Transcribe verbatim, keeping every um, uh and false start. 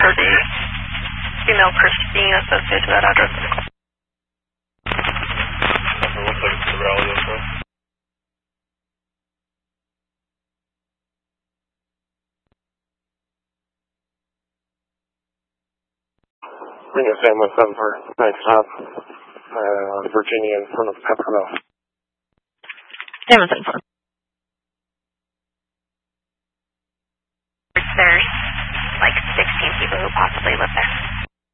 for the female Christine associated to that address. It looks like it's the rally also. Bring a Sam with seven for next stop. Uh, Virginia in front of Pepperville. Sam with seven four.